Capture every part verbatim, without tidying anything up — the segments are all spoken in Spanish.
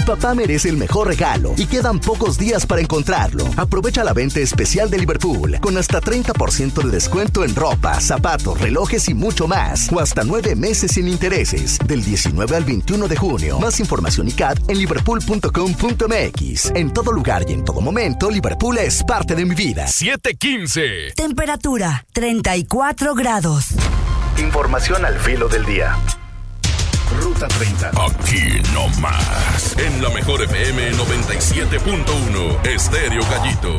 papá merece el mejor regalo y quedan pocos días para encontrarlo. Aprovecha la venta especial de Liverpool con hasta treinta por ciento de descuento en ropa, zapatos, relojes y mucho más. O hasta nueve meses sin intereses. Del diecinueve al veintiuno de junio. Más información y C A D en liverpool punto com punto m x. En todo lugar y en todo momento, Liverpool es parte de mi vida. siete quince. Temperatura treinta y cuatro grados. Información al filo del día. Ruta treinta. Aquí no más. En la mejor F M noventa y siete punto uno. Estéreo Gallito.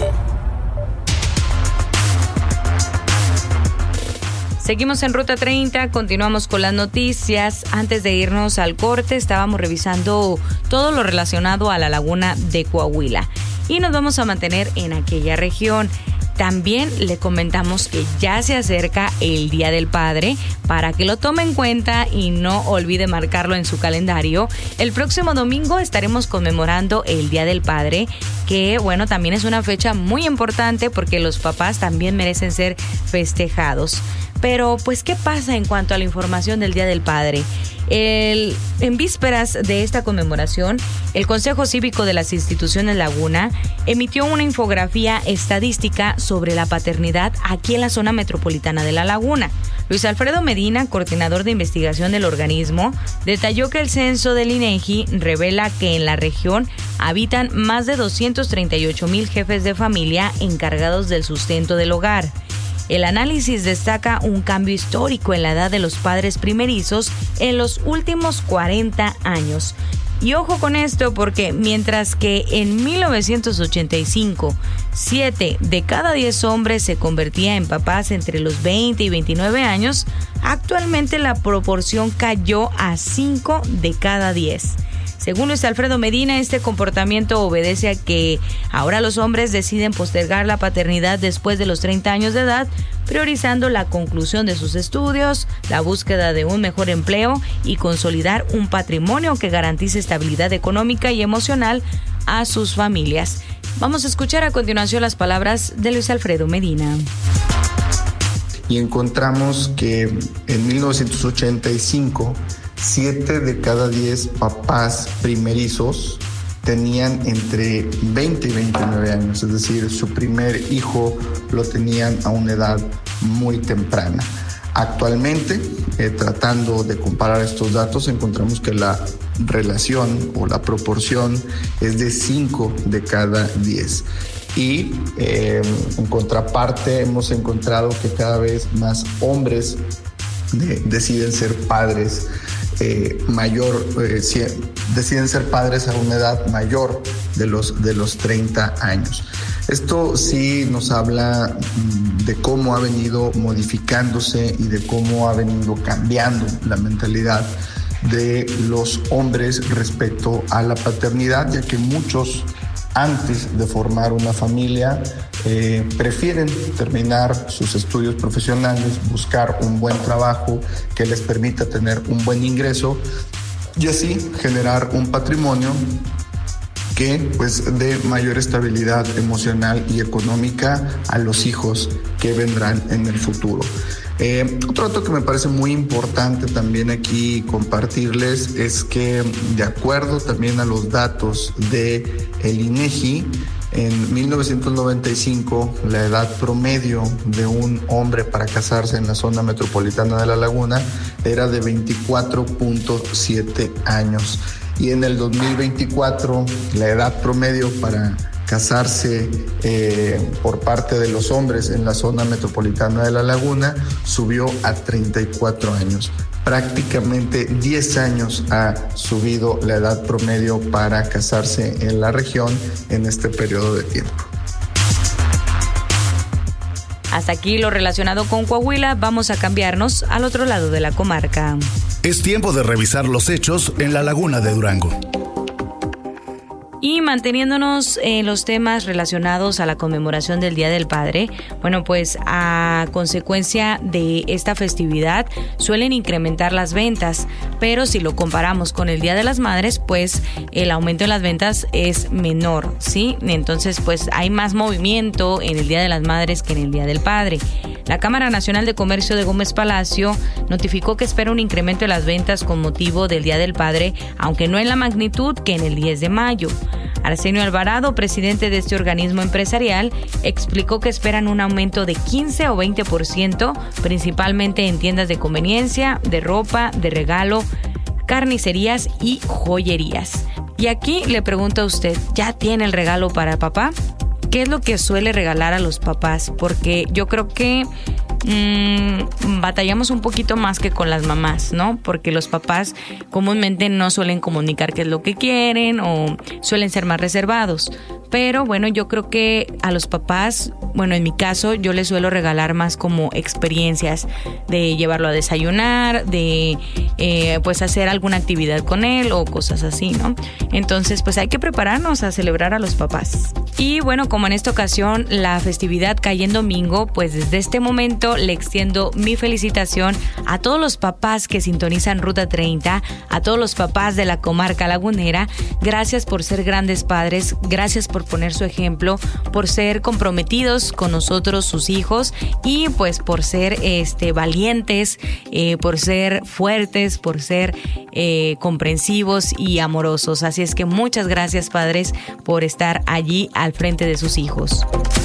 Seguimos en Ruta treinta, continuamos con las noticias. Antes de irnos al corte, estábamos revisando todo lo relacionado a la laguna de Coahuila y nos vamos a mantener en aquella región. También le comentamos que ya se acerca el Día del Padre para que lo tome en cuenta y no olvide marcarlo en su calendario. El próximo domingo estaremos conmemorando el Día del Padre, que bueno, también es una fecha muy importante porque los papás también merecen ser festejados. Pero pues, ¿qué pasa en cuanto a la información del Día del Padre? El, en vísperas de esta conmemoración, el Consejo Cívico de las Instituciones Laguna emitió una infografía estadística sobre la paternidad aquí en la zona metropolitana de La Laguna. Luis Alfredo Medina, coordinador de investigación del organismo, detalló que el censo del INEGI revela que en la región habitan más de doscientos treinta y ocho mil jefes de familia encargados del sustento del hogar. El análisis destaca un cambio histórico en la edad de los padres primerizos en los últimos cuarenta años. Y ojo con esto, porque mientras que en mil novecientos ochenta y cinco, siete de cada diez hombres se convertía en papás entre los veinte y veintinueve años, actualmente la proporción cayó a cinco de cada diez. Según Luis Alfredo Medina, este comportamiento obedece a que ahora los hombres deciden postergar la paternidad después de los treinta años de edad, priorizando la conclusión de sus estudios, la búsqueda de un mejor empleo y consolidar un patrimonio que garantice estabilidad económica y emocional a sus familias. Vamos a escuchar a continuación las palabras de Luis Alfredo Medina. Y encontramos que en mil novecientos ochenta y cinco, siete de cada diez papás primerizos tenían entre veinte y veintinueve años, es decir, su primer hijo lo tenían a una edad muy temprana. Actualmente, eh, tratando de comparar estos datos, encontramos que la relación o la proporción es de cinco de cada diez. Y eh, en contraparte hemos encontrado que cada vez más hombres de, deciden ser padres eh, mayor, eh, si, deciden ser padres a una edad mayor de los, de los treinta años. Esto sí nos habla de cómo ha venido modificándose y de cómo ha venido cambiando la mentalidad de los hombres respecto a la paternidad, ya que muchos antes de formar una familia eh, prefieren terminar sus estudios profesionales, buscar un buen trabajo que les permita tener un buen ingreso y así generar un patrimonio que pues dé mayor estabilidad emocional y económica a los hijos que vendrán en el futuro. Eh, otro dato que me parece muy importante también aquí compartirles es que, de acuerdo también a los datos de el INEGI, en mil novecientos noventa y cinco la edad promedio de un hombre para casarse en la zona metropolitana de La Laguna era de veinticuatro punto siete años. Y en el dos mil veinticuatro la edad promedio para casarse eh, por parte de los hombres en la zona metropolitana de La Laguna subió a treinta y cuatro años. Prácticamente diez años ha subido la edad promedio para casarse en la región en este periodo de tiempo. Hasta aquí lo relacionado con Coahuila. Vamos a cambiarnos al otro lado de la comarca. Es tiempo de revisar los hechos en la Laguna de Durango. Y manteniéndonos en los temas relacionados a la conmemoración del Día del Padre, bueno, pues a consecuencia de esta festividad suelen incrementar las ventas, pero si lo comparamos con el Día de las Madres, pues el aumento en las ventas es menor, ¿sí? Entonces, pues hay más movimiento en el Día de las Madres que en el Día del Padre. La Cámara Nacional de Comercio de Gómez Palacio notificó que espera un incremento de las ventas con motivo del Día del Padre, aunque no en la magnitud que en el diez de mayo. Arsenio Alvarado, presidente de este organismo empresarial, explicó que esperan un aumento de quince o veinte por ciento, principalmente en tiendas de conveniencia, de ropa, de regalo, carnicerías y joyerías. Y aquí le pregunto a usted, ¿ya tiene el regalo para papá? ¿Qué es lo que suele regalar a los papás? Porque yo creo que mmm, batallamos un poquito más que con las mamás, ¿no? Porque los papás comúnmente no suelen comunicar qué es lo que quieren o suelen ser más reservados. Pero bueno, yo creo que a los papás, bueno, en mi caso, yo les suelo regalar más como experiencias de llevarlo a desayunar, de eh, pues hacer alguna actividad con él o cosas así, ¿no? Entonces, pues hay que prepararnos a celebrar a los papás. Y bueno, como en esta ocasión la festividad cae en domingo, pues desde este momento le extiendo mi felicitación a todos los papás que sintonizan Ruta treinta, a todos los papás de la comarca lagunera. Gracias por ser grandes padres, gracias por poner su ejemplo, por ser comprometidos con nosotros, sus hijos, y pues por ser este valientes, eh, por ser fuertes, por ser eh, comprensivos y amorosos. Así es que muchas gracias, padres, por estar allí al frente de sus hijos.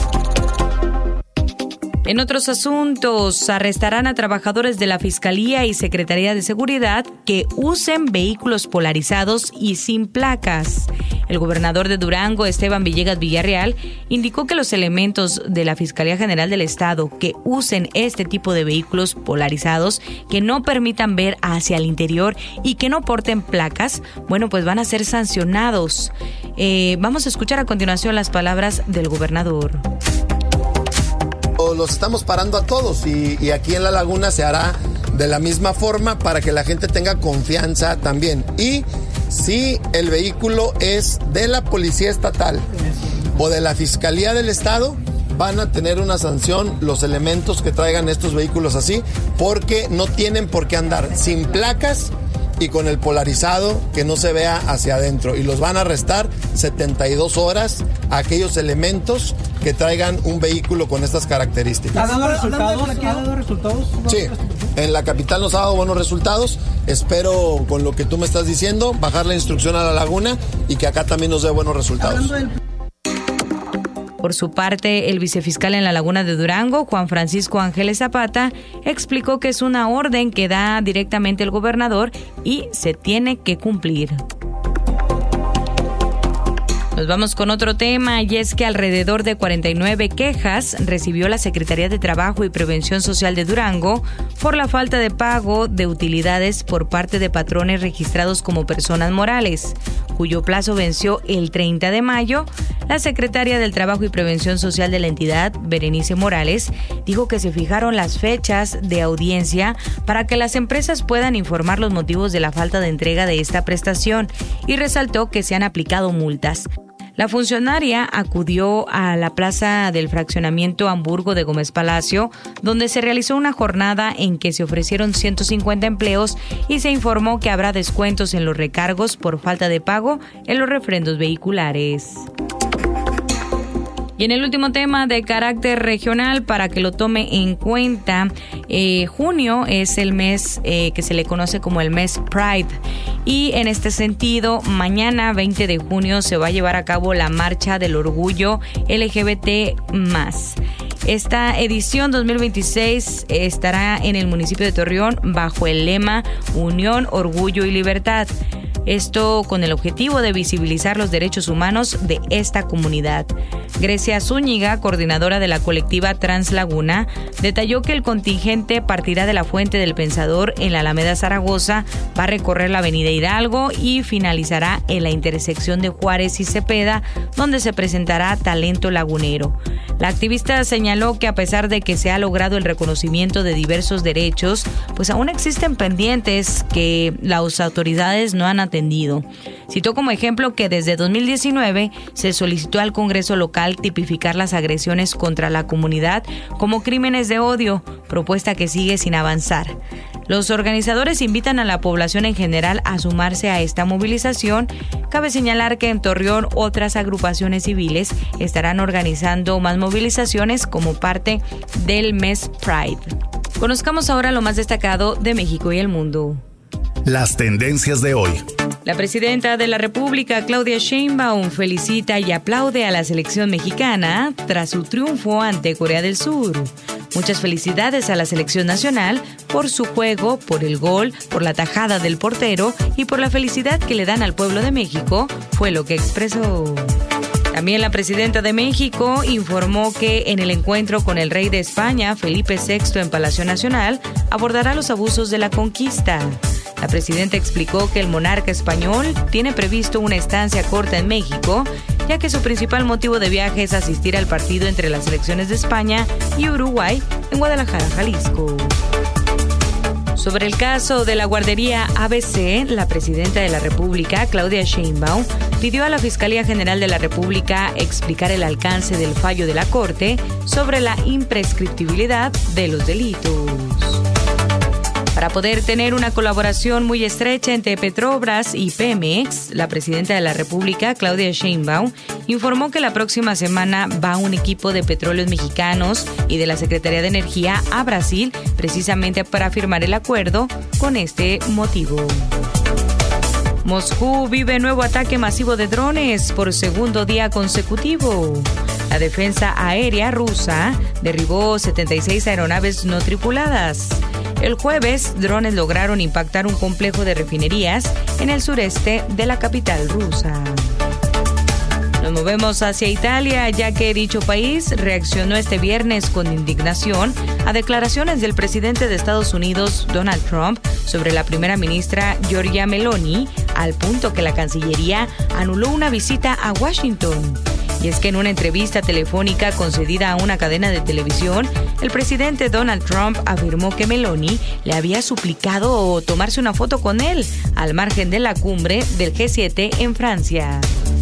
En otros asuntos, arrestarán a trabajadores de la Fiscalía y Secretaría de Seguridad que usen vehículos polarizados y sin placas. El gobernador de Durango, Esteban Villegas Villarreal, indicó que los elementos de la Fiscalía General del Estado que usen este tipo de vehículos polarizados, que no permitan ver hacia el interior y que no porten placas, bueno, pues van a ser sancionados. Eh, vamos a escuchar a continuación las palabras del gobernador. Los estamos parando a todos y, y aquí en La Laguna se hará de la misma forma para que la gente tenga confianza también. Y si el vehículo es de la Policía Estatal o de la Fiscalía del Estado, van a tener una sanción los elementos que traigan estos vehículos así, porque no tienen por qué andar sin placas y con el polarizado que no se vea hacia adentro, y los van a arrestar setenta y dos horas a aquellos elementos que traigan un vehículo con estas características. ¿Ha dado resultados? ¿Ha dado resultados? Sí, en la capital nos ha dado buenos resultados. Espero, con lo que tú me estás diciendo, bajar la instrucción a La Laguna y que acá también nos dé buenos resultados. Por su parte, el vicefiscal en La Laguna de Durango, Juan Francisco Ángeles Zapata, explicó que es una orden que da directamente el gobernador y se tiene que cumplir. Nos vamos con otro tema, y es que alrededor de cuarenta y nueve quejas recibió la Secretaría de Trabajo y Prevención Social de Durango por la falta de pago de utilidades por parte de patrones registrados como personas morales, cuyo plazo venció el treinta de mayo. La secretaria del Trabajo y Prevención Social de la entidad, Berenice Morales, dijo que se fijaron las fechas de audiencia para que las empresas puedan informar los motivos de la falta de entrega de esta prestación, y resaltó que se han aplicado multas. La funcionaria acudió a la plaza del fraccionamiento Hamburgo de Gómez Palacio, donde se realizó una jornada en que se ofrecieron ciento cincuenta empleos y se informó que habrá descuentos en los recargos por falta de pago en los refrendos vehiculares. Y en el último tema de carácter regional, para que lo tome en cuenta, eh, junio es el mes eh, que se le conoce como el mes Pride. Y en este sentido, mañana veinte de junio se va a llevar a cabo la Marcha del Orgullo L G B T más. Esta edición dos mil veintiséis estará en el municipio de Torreón bajo el lema Unión, Orgullo y Libertad. Esto con el objetivo de visibilizar los derechos humanos de esta comunidad. Grecia Zúñiga, coordinadora de la colectiva Trans Laguna, detalló que el contingente partirá de la Fuente del Pensador en la Alameda Zaragoza, va a recorrer la Avenida Hidalgo y finalizará en la intersección de Juárez y Cepeda, donde se presentará talento lagunero. La activista señaló que a pesar de que se ha logrado el reconocimiento de diversos derechos, pues aún existen pendientes que las autoridades no han atendido. Citó como ejemplo que desde dos mil diecinueve se solicitó al Congreso local tipificar las agresiones contra la comunidad como crímenes de odio, propuesta que sigue sin avanzar. Los organizadores invitan a la población en general a sumarse a esta movilización. Cabe señalar que en Torreón otras agrupaciones civiles estarán organizando más movilizaciones como parte del mes Pride. Conozcamos ahora lo más destacado de México y el mundo. Las tendencias de hoy. La presidenta de la República, Claudia Sheinbaum, felicita y aplaude a la selección mexicana tras su triunfo ante Corea del Sur. Muchas felicidades a la selección nacional por su juego, por el gol, por la tajada del portero y por la felicidad que le dan al pueblo de México, fue lo que expresó. También la presidenta de México informó que en el encuentro con el rey de España, Felipe sexto, en Palacio Nacional, abordará los abusos de la conquista. La presidenta explicó que el monarca español tiene previsto una estancia corta en México, ya que su principal motivo de viaje es asistir al partido entre las selecciones de España y Uruguay en Guadalajara, Jalisco. Sobre el caso de la guardería A B C, la presidenta de la República, Claudia Sheinbaum, pidió a la Fiscalía General de la República explicar el alcance del fallo de la Corte sobre la imprescriptibilidad de los delitos. Para poder tener una colaboración muy estrecha entre Petrobras y Pemex, la presidenta de la República, Claudia Sheinbaum, informó que la próxima semana va un equipo de petróleos mexicanos y de la Secretaría de Energía a Brasil, precisamente para firmar el acuerdo con este motivo. Moscú vive nuevo ataque masivo de drones por segundo día consecutivo. La defensa aérea rusa derribó setenta y seis aeronaves no tripuladas. El jueves, drones lograron impactar un complejo de refinerías en el sureste de la capital rusa. Nos movemos hacia Italia, ya que dicho país reaccionó este viernes con indignación a declaraciones del presidente de Estados Unidos, Donald Trump, sobre la primera ministra Giorgia Meloni, al punto que la Cancillería anuló una visita a Washington. Y es que en una entrevista telefónica concedida a una cadena de televisión, el presidente Donald Trump afirmó que Meloni le había suplicado tomarse una foto con él al margen de la cumbre del G siete en Francia.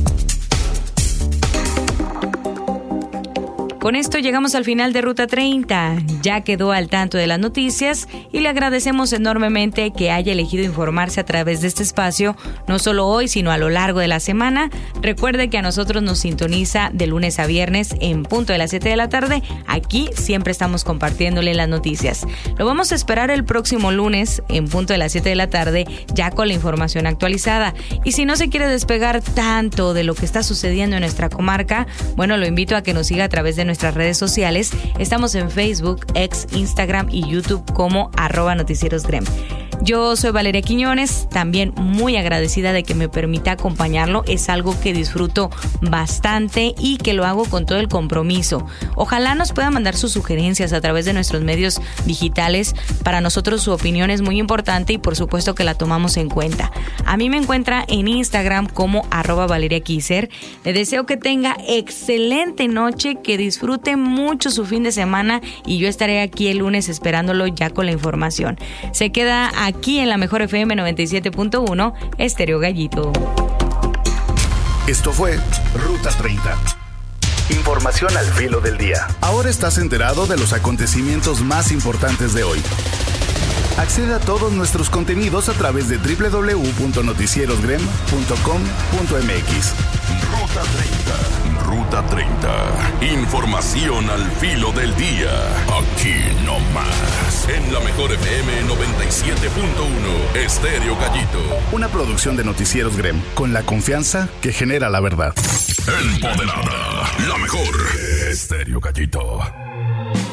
Con esto llegamos al final de Ruta treinta. Ya quedó al tanto de las noticias y le agradecemos enormemente que haya elegido informarse a través de este espacio, no solo hoy, sino a lo largo de la semana. Recuerde que a nosotros nos sintoniza de lunes a viernes en punto de las siete de la tarde. Aquí siempre estamos compartiéndole las noticias. Lo vamos a esperar el próximo lunes en punto de las siete de la tarde, ya con la información actualizada. Y si no se quiere despegar tanto de lo que está sucediendo en nuestra comarca, bueno, lo invito a que nos siga a través de nuestra nuestras redes sociales. Estamos en Facebook, X, Instagram y YouTube como arroba noticierosgrem. Yo soy Valeria Quiñones, también muy agradecida de que me permita acompañarlo. Es algo que disfruto bastante y que lo hago con todo el compromiso. Ojalá nos puedan mandar sus sugerencias a través de nuestros medios digitales. Para nosotros su opinión es muy importante y por supuesto que la tomamos en cuenta. A mí me encuentra en Instagram como arroba Valeria Quiser. Le deseo que tenga excelente noche, que disfrute mucho su fin de semana y yo estaré aquí el lunes esperándolo ya con la información. Se queda aquí en la mejor F M noventa y siete punto uno, Estéreo Gallito. Esto fue Ruta treinta. Información al filo del día. Ahora estás enterado de los acontecimientos más importantes de hoy. Accede a todos nuestros contenidos a través de doble u doble u doble u punto noticierosgrem punto com punto m x. Ruta treinta. Ruta treinta. Información al filo del día. Aquí no más. En la mejor F M noventa y siete punto uno, Estéreo Gallito. Una producción de Noticieros Grem, con la confianza que genera la verdad. Empoderada. La mejor. Estéreo Gallito.